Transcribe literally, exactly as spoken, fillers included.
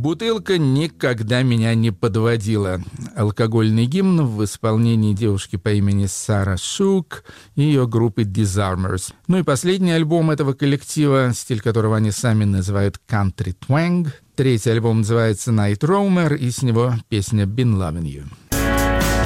Бутылка никогда меня не подводила. Алкогольный гимн в исполнении девушки по имени Сара Шук и ее группы Disarmers. Ну и последний альбом этого коллектива, стиль которого они сами называют Country Twang. Третий альбом называется Night Roamer, и с него песня Been Loving You.